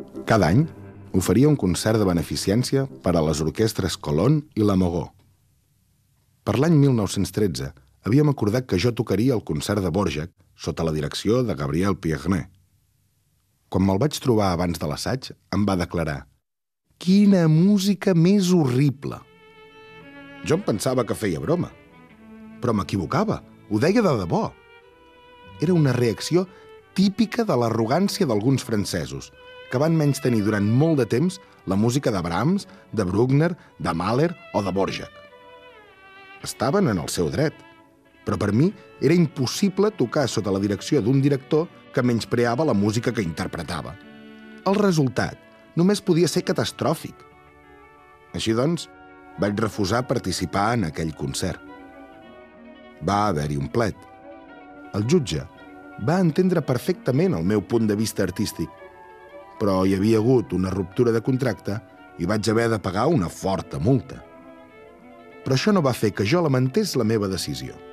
Cada any oferia un concert de beneficència per a les orquestres Colón i la Mogó. Per l'any 1913 havíem acordat que jo tocaria el concert de Dvořák sota la direcció de Gabriel Pierné. Quan me'l vaig trobar abans de l'assaig, em va declarar: «Quina música més horrible!» Jo em pensava que feia broma, però m'equivocava, ho deia de debò. Era una reacció típica de l'arrogància d'alguns francesos, que van menystenir durant molt de temps la música de Brahms, de Bruckner, de Mahler o de Dvořák. Estaven en el seu dret, però per mi era impossible tocar sota la direcció d'un director que menyspreava la música que interpretava. El resultat només podia ser catastròfic. Així doncs, vaig refusar participar en aquell concert. Va haver-hi un plet. El jutge va entendre perfectament el meu punt de vista artístic, però hi havia hagut una ruptura de contracte i vaig haver de pagar una forta multa. Però això no va fer que jo lamentés la meva decisió.